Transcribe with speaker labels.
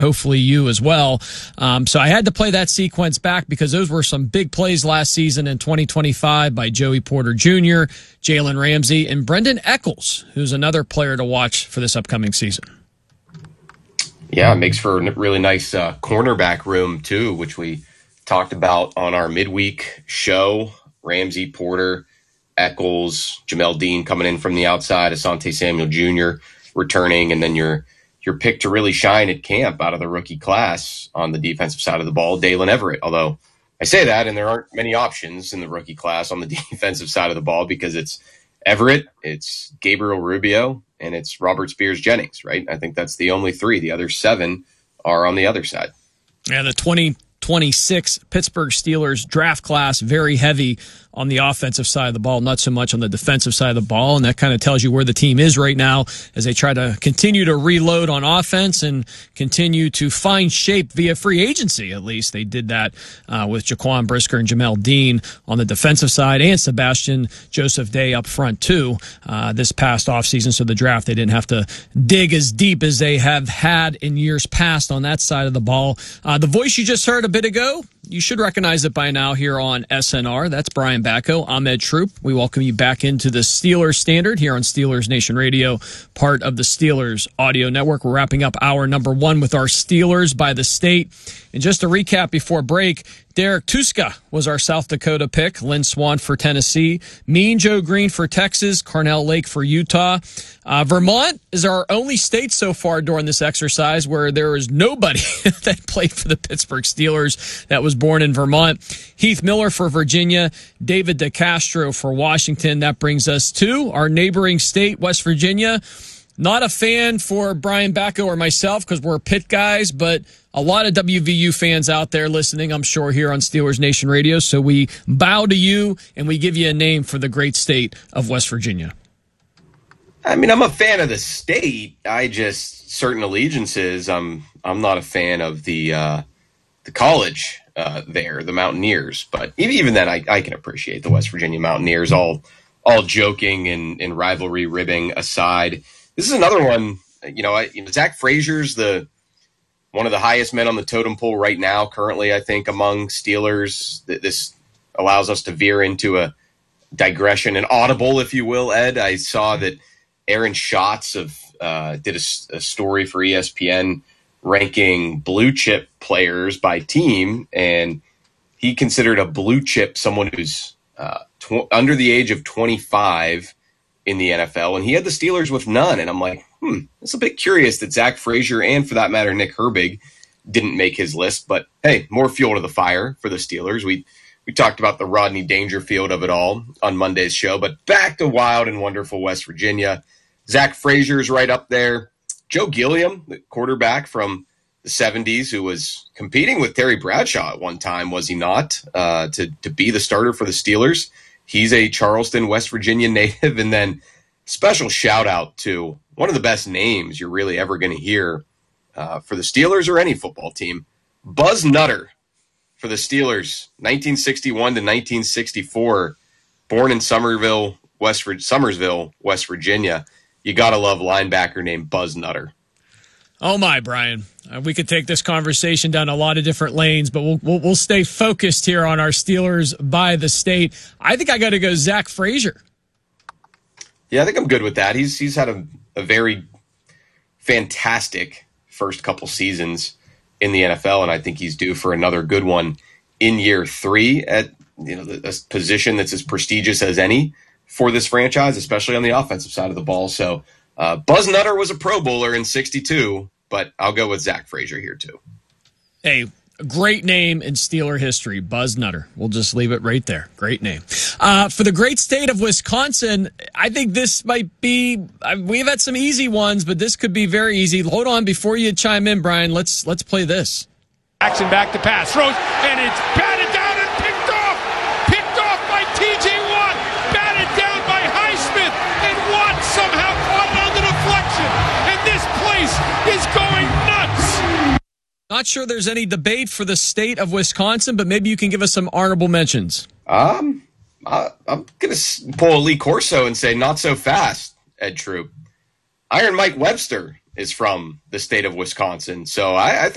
Speaker 1: hopefully you as well. So I had to play that sequence back because those were some big plays last season in 2025 by Joey Porter Jr., Jalen Ramsey, and Brendan Eccles, who's another player to watch for this upcoming season.
Speaker 2: Yeah, it makes for a really nice cornerback room, too, which we talked about on our midweek show. Ramsey, Porter, Eccles, Jamel Dean coming in from the outside, Asante Samuel Jr. returning, and then your pick to really shine at camp out of the rookie class on the defensive side of the ball, Dalen Everett. Although I say that, and there aren't many options in the rookie class on the defensive side of the ball because it's Everett, it's Gabriel Rubio, and it's Robert Spears-Jennings, right? I think that's the only three. The other seven are on the other side.
Speaker 1: Yeah, the 2026 Pittsburgh Steelers draft class, very heavy on the offensive side of the ball, not so much on the defensive side of the ball. And that kind of tells you where the team is right now as they try to continue to reload on offense and continue to find shape via free agency. At least they did that with Jaquan Brisker and Jamel Dean on the defensive side and Sebastian Joseph Day up front too this past offseason. So the draft, they didn't have to dig as deep as they have had in years past on that side of the ball. The voice you just heard a bit ago, you should recognize it by now here on SNR. That's Brian Bacco. Ahmed Troop. We welcome you back into the Steelers Standard here on Steelers Nation Radio, part of the Steelers Audio Network. We're wrapping up hour number one with our Steelers by the State. And just to recap before break, Derek Tuska was our South Dakota pick, Lynn Swann for Tennessee, Mean Joe Green for Texas, Carnell Lake for Utah. Vermont is our only state so far during this exercise where there is nobody that played for the Pittsburgh Steelers that was born in Vermont. Heath Miller for Virginia, David DeCastro for Washington. That brings us to our neighboring state, West Virginia. Not a fan for Brian Bacco or myself because we're Pitt guys, but a lot of WVU fans out there listening, I'm sure, here on Steelers Nation Radio. So we bow to you and we give you a name for the great state of West Virginia.
Speaker 2: I mean, I'm a fan of the state. I just certain allegiances. I'm not a fan of the college there, the Mountaineers. But even then, I can appreciate the West Virginia Mountaineers. All joking and rivalry ribbing aside. This is another one, Zach Frazier's one of the highest men on the totem pole right now, currently, I think, among Steelers. This allows us to veer into a digression, an audible, if you will, Ed. I saw that Aaron Schatz did a story for ESPN ranking blue chip players by team, and he considered a blue chip someone who's under the age of 25 in the NFL, and he had the Steelers with none. And I'm like, it's a bit curious that Zach Frazier and, for that matter, Nick Herbig didn't make his list. But hey, more fuel to the fire for the Steelers. We talked about the Rodney Dangerfield of it all on Monday's show, but back to wild and wonderful West Virginia. Zach Frazier's right up there. Joe Gilliam, the quarterback from the 70s, who was competing with Terry Bradshaw at one time, was he not, to be the starter for the Steelers? He's a Charleston, West Virginia native. And then special shout out to one of the best names you're really ever going to hear for the Steelers or any football team, Buzz Nutter for the Steelers, 1961 to 1964, born in Summersville, West Virginia. You got to love linebacker named Buzz Nutter.
Speaker 1: Oh my, Brian. We could take this conversation down a lot of different lanes, but we'll stay focused here on our Steelers by the State. I think I got to go Zach Frazier.
Speaker 2: Yeah, I think I'm good with that. He's had a very fantastic first couple seasons in the NFL, and I think he's due for another good one in year 3 at a position that's as prestigious as any for this franchise, especially on the offensive side of the ball. So Buzz Nutter was a Pro Bowler in 62, but I'll go with Zach Frazier here too.
Speaker 1: Hey, great name in Steeler history, Buzz Nutter. We'll just leave it right there. Great name. For the great state of Wisconsin, I think this might be, we've had some easy ones, but this could be very easy. Hold on, before you chime in, Brian, let's play this.
Speaker 3: Jackson back to pass, throws, and it's batted down and picked off by T.J. Watt, batted down by Highsmith, and Watt somehow caught it on the deflection, and this place is going nuts.
Speaker 1: Not sure there's any debate for the state of Wisconsin, but maybe you can give us some honorable mentions.
Speaker 2: I'm going to pull a Lee Corso and say not so fast, Ed Troop. Iron Mike Webster is from the state of Wisconsin, so I think